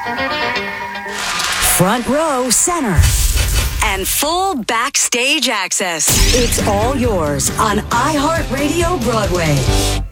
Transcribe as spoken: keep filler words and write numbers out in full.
Front row center. And full backstage access. It's all yours on iHeartRadio Broadway.